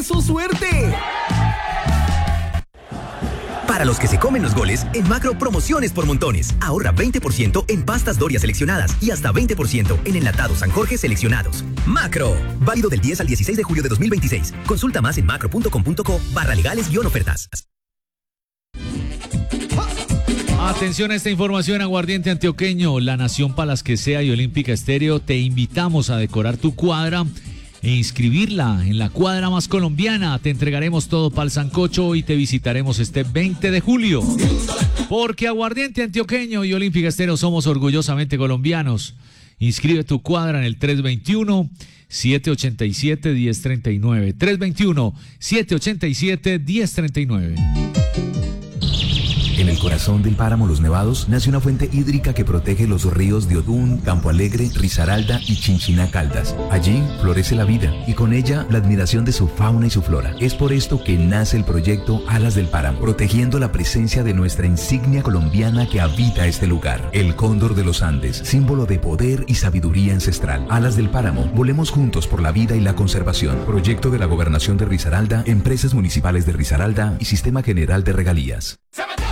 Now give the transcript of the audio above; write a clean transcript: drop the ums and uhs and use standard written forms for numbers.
su suerte. Para los que se comen los goles, en Macro promociones por montones. Ahorra 20% en pastas Doria seleccionadas y hasta 20% en enlatados San Jorge seleccionados. Macro, válido del 10 al 16 de julio de 2026. Consulta más en macro.com.co/legales-ofertas. Atención a esta información, aguardiente antioqueño, La Nación Palas que Sea y Olímpica Estéreo. Te invitamos a decorar tu cuadra e inscribirla en la cuadra más colombiana. Te entregaremos todo para el sancocho y te visitaremos este 20 de julio. Porque Aguardiente Antioqueño y Olímpica Estéreo somos orgullosamente colombianos. Inscribe tu cuadra en el 321-787-1039. 321-787-1039. En el corazón del páramo Los Nevados nace una fuente hídrica que protege los ríos de Odún, Campo Alegre, Risaralda y Chinchiná Caldas. Allí florece la vida y con ella la admiración de su fauna y su flora. Es por esto que nace el proyecto Alas del Páramo, protegiendo la presencia de nuestra insignia colombiana que habita este lugar, el cóndor de los Andes, símbolo de poder y sabiduría ancestral. Alas del Páramo, volemos juntos por la vida y la conservación. Proyecto de la Gobernación de Risaralda, Empresas Municipales de Risaralda y Sistema General de Regalías.